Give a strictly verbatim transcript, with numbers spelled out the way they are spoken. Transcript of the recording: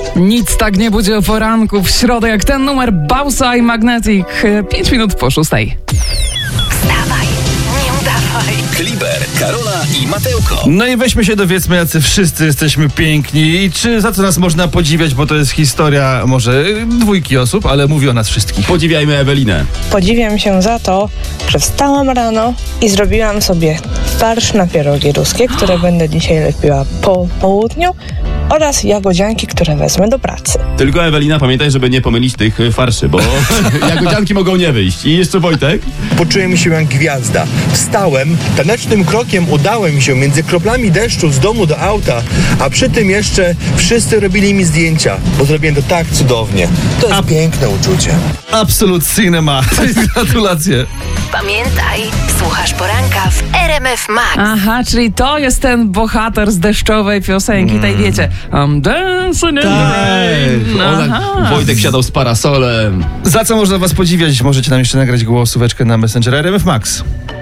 Nic tak nie budzi o poranku w środę jak ten numer Bausa i Magnetic. Pięć minut po szóstej. Wstawaj, nie udawaj. Kliber, Karola i Mateuko. No i weźmy się dowiedzmy, jacy wszyscy jesteśmy piękni i czy za co nas można podziwiać, bo to jest historia może dwójki osób, ale mówi o nas wszystkich. Podziwiajmy Ewelinę. Podziwiam się za to, że wstałam rano i zrobiłam sobie farsz na pierogi ruskie, które będę dzisiaj lepiła po południu, oraz jagodzianki, które wezmę do pracy. Tylko Ewelina, pamiętaj, żeby nie pomylić tych y, farszy, bo jagodzianki mogą nie wyjść. I jeszcze Wojtek. Poczułem się jak gwiazda. Wstałem, tanecznym krokiem udałem się między kroplami deszczu z domu do auta, a przy tym jeszcze wszyscy robili mi zdjęcia, bo zrobiłem to tak cudownie. To jest A- piękne uczucie. Absolut cinema. Gratulacje. Pamiętaj, słuchasz poranka w R M F Max. Aha, czyli to jest ten bohater z deszczowej piosenki, tej wiecie. I'm dancing in the rain. Ona, Aha. Wojtek siadał z parasolem. Za co można was podziwiać? Możecie nam jeszcze nagrać głosóweczkę na Messenger R M F Max.